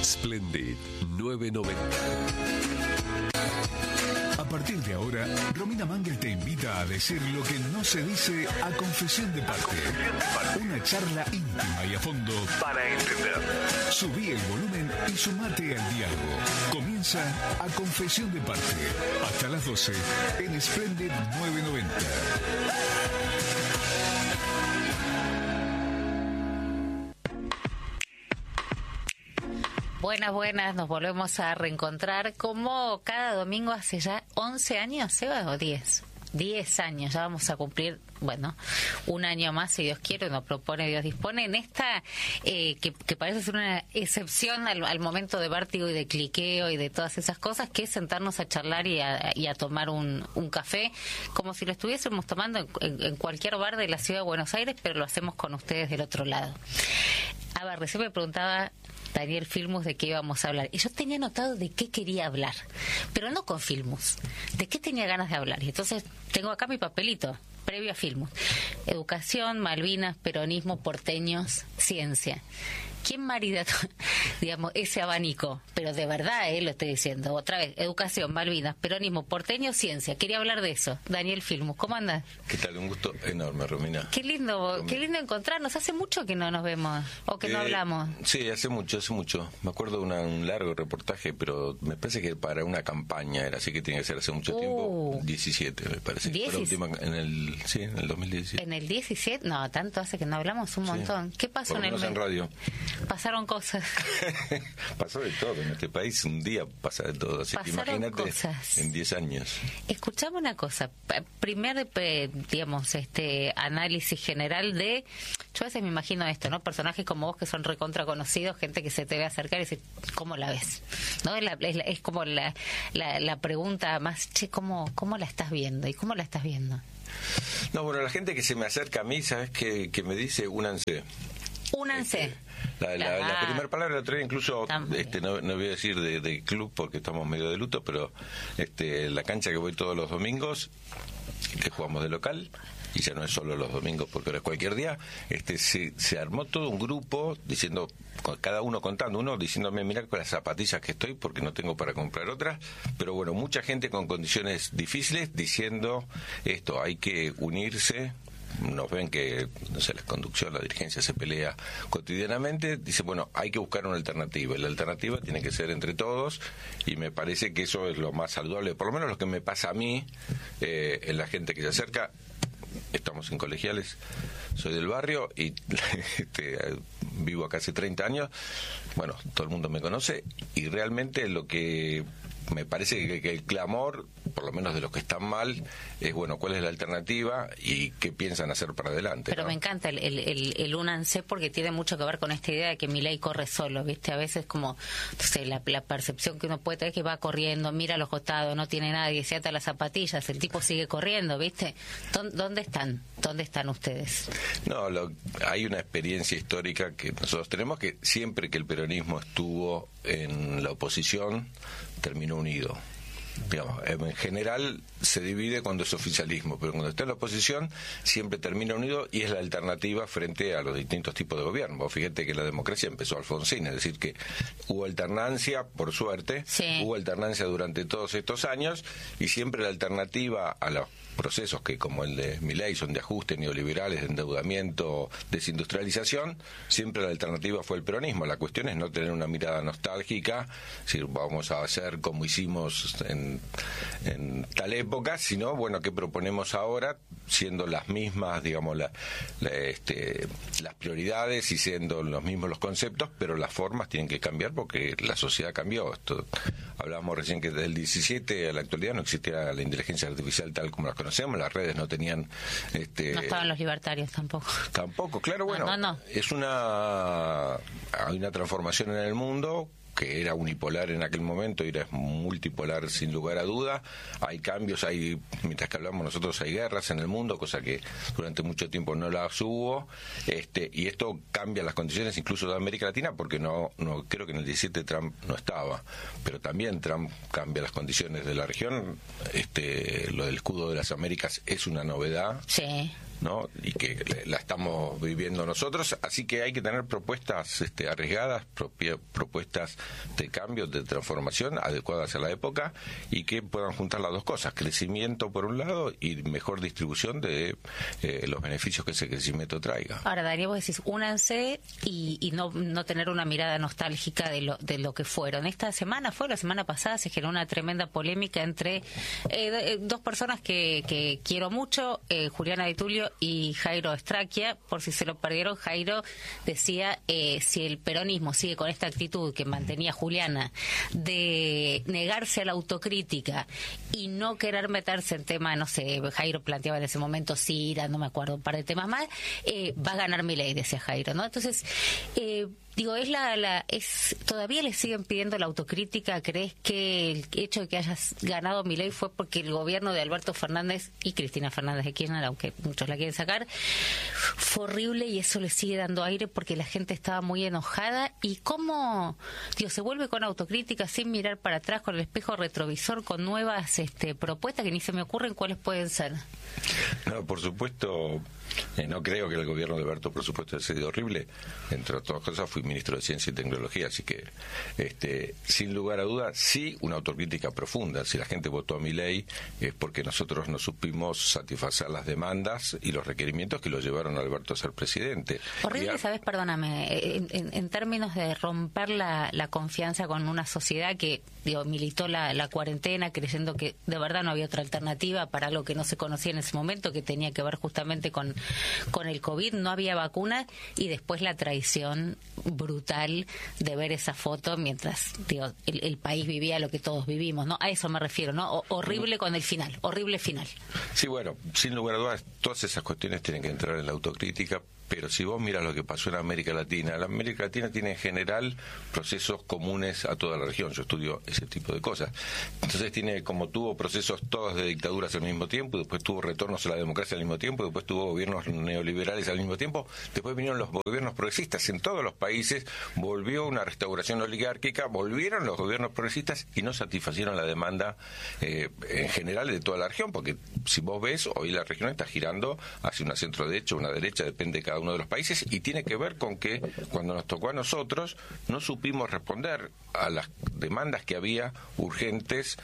Splendid 990. A partir de ahora, Romina Mangel te invita a decir lo que no se dice a confesión de parte. Una charla íntima y a fondo para entender. Subí el volumen y sumate al diálogo. Comienza a confesión de parte. Hasta las 12 en Splendid 990. Buenas, nos volvemos a reencontrar como cada domingo hace ya 11 años, Seba, o 10. 10 años, ya vamos a cumplir, bueno, un año más, si Dios quiere, nos propone, Dios dispone, en esta que parece ser una excepción al momento de vértigo y de cliqueo y de todas esas cosas, que es sentarnos a charlar y a tomar un café, como si lo estuviésemos tomando en cualquier bar de la ciudad de Buenos Aires, pero lo hacemos con ustedes del otro lado. A ver, recién me preguntaba Daniel Filmus de qué íbamos a hablar. Y yo tenía anotado de qué quería hablar, pero no con Filmus. ¿De qué tenía ganas de hablar? Y entonces tengo acá mi papelito, previo a Filmus. Educación, Malvinas, peronismo, porteños, ciencia. ¿Quién marida, digamos, ese abanico? Pero de verdad, lo estoy diciendo. Otra vez, educación, Malvinas, peronismo, porteño, ciencia. Quería hablar de eso. Daniel Filmus, ¿cómo andas? ¿Qué tal? Un gusto enorme, Romina. Qué lindo encontrarnos. Hace mucho que no nos vemos, o que no hablamos. Sí, hace mucho. Me acuerdo de un largo reportaje, pero me parece que para una campaña era así, que tiene que ser hace mucho tiempo. 17, me parece. 17. En el 2017. ¿En el 17? No, tanto hace que no hablamos, un montón. ¿Qué pasó en radio? Pasaron cosas. Pasó de todo en este país, un día pasa de todo, así Pasaron que imagínate cosas. En 10 años. Escuchame una cosa, primer, digamos, análisis general de, yo a veces me imagino esto, ¿no? Personajes como vos que son recontra conocidos, gente que se te ve acercar y dice, ¿cómo la ves? ¿No? Es como la pregunta más, ¿cómo la estás viendo? ¿Y cómo la estás viendo? No, bueno, la gente que se me acerca a mí, ¿sabes qué? Que me dice, únanse. Únanse. La primera palabra la trae incluso, no voy a decir de club porque estamos medio de luto, pero la cancha que voy todos los domingos, que jugamos de local, y ya no es solo los domingos porque ahora es cualquier día, se armó todo un grupo diciendo, cada uno contando, uno diciéndome, mirá con las zapatillas que estoy porque no tengo para comprar otras, pero bueno, mucha gente con condiciones difíciles diciendo esto, hay que unirse. Nos ven que, no sé, la conducción, la dirigencia se pelea cotidianamente, dice, bueno, hay que buscar una alternativa, y la alternativa tiene que ser entre todos, y me parece que eso es lo más saludable, por lo menos lo que me pasa a mí, en la gente que se acerca. Estamos en Colegiales, soy del barrio y vivo acá hace 30 años, bueno, todo el mundo me conoce, y realmente lo que me parece que el clamor, por lo menos de los que están mal, es, bueno, ¿cuál es la alternativa y qué piensan hacer para adelante? Pero ¿no? me encanta el únanse, porque tiene mucho que ver con esta idea de que Milei corre solo, ¿viste? A veces como, no sé, la percepción que uno puede tener, que va corriendo, mira a los costados, no tiene nadie, se ata las zapatillas, el tipo sigue corriendo, ¿viste? ¿Dónde están? ¿Dónde están ustedes? No, hay una experiencia histórica que nosotros tenemos, que siempre que el peronismo estuvo en la oposición, terminó unido. Digamos, en general se divide cuando es oficialismo, pero cuando está en la oposición siempre termina unido, y es la alternativa frente a los distintos tipos de gobierno. Fíjate que la democracia empezó Alfonsín, es decir, que hubo alternancia, por suerte, hubo alternancia durante todos estos años, y siempre la alternativa a los procesos que, como el de Milei, son de ajuste, neoliberales, de endeudamiento, desindustrialización, siempre la alternativa fue el peronismo. La cuestión es no tener una mirada nostálgica, es decir, vamos a hacer como hicimos en tal época, sino, bueno, ¿qué proponemos ahora? Siendo las mismas, digamos, las prioridades y siendo los mismos los conceptos, pero las formas tienen que cambiar porque la sociedad cambió. Hablábamos recién que desde el 17 a la actualidad no existía la inteligencia artificial tal como la conocemos, las redes no tenían... no estaban los libertarios tampoco. Tampoco, claro, bueno, no. Hay una transformación en el mundo que era unipolar en aquel momento y era multipolar sin lugar a duda. Hay cambios, mientras que hablamos nosotros, hay guerras en el mundo, cosa que durante mucho tiempo no las hubo, y esto cambia las condiciones incluso de América Latina, porque no creo que en el 17 Trump no estaba, pero también Trump cambia las condiciones de la región. Lo del escudo de las Américas es una novedad. Sí. ¿no? Y que la estamos viviendo nosotros, así que hay que tener propuestas arriesgadas, propuestas de cambio, de transformación adecuadas a la época y que puedan juntar las dos cosas, crecimiento por un lado y mejor distribución de los beneficios que ese crecimiento traiga. Ahora, Daniel, vos decís, únanse y no tener una mirada nostálgica de lo que fueron. La semana pasada se generó una tremenda polémica entre dos personas que quiero mucho, Juliana Di Tulio y Jairo Estraquia. Por si se lo perdieron, Jairo decía, si el peronismo sigue con esta actitud que mantenía Juliana de negarse a la autocrítica y no querer meterse en temas, no sé, Jairo planteaba en ese momento Cira, no me acuerdo, un par de temas más, va a ganar Milei, decía Jairo, ¿no? Entonces, digo, todavía le siguen pidiendo la autocrítica. ¿Crees que el hecho de que hayas ganado Milei fue porque el gobierno de Alberto Fernández y Cristina Fernández de Kirchner, aunque muchos la quieren sacar, fue horrible y eso le sigue dando aire porque la gente estaba muy enojada? ¿Y cómo, se vuelve con autocrítica sin mirar para atrás, con el espejo retrovisor, con nuevas propuestas que ni se me ocurren cuáles pueden ser? No, por supuesto, no creo que el gobierno de Alberto, por supuesto, haya sido horrible. Entre otras cosas, fui ministro de Ciencia y Tecnología, así que, sin lugar a dudas, sí, una autocrítica profunda. Si la gente votó a Milei es porque nosotros no supimos satisfacer las demandas y los requerimientos que lo llevaron a Alberto a ser presidente. Horrible, ¿sabes? Perdóname, en términos de romper la confianza con una sociedad que, militó la cuarentena creyendo que de verdad no había otra alternativa para algo que no se conocía en ese momento, que tenía que ver justamente con el COVID, no había vacuna, y después la traición brutal de ver esa foto mientras el país vivía lo que todos vivimos, ¿no? A eso me refiero, ¿no? Horrible con el final, horrible final. Sí, bueno, sin lugar a dudas, todas esas cuestiones tienen que entrar en la autocrítica. Pero si vos miras lo que pasó en América Latina tiene en general procesos comunes a toda la región. Yo estudio ese tipo de cosas. Entonces tuvo procesos todos de dictaduras al mismo tiempo, después tuvo retornos a la democracia al mismo tiempo, después tuvo gobiernos neoliberales al mismo tiempo, después vinieron los gobiernos progresistas. En todos los países volvió una restauración oligárquica, volvieron los gobiernos progresistas y no satisfacieron la demanda en general de toda la región, porque si vos ves, hoy la región está girando hacia una centro-derecha, una derecha, depende de cada uno de los países, y tiene que ver con que cuando nos tocó a nosotros no supimos responder a las demandas que había urgentes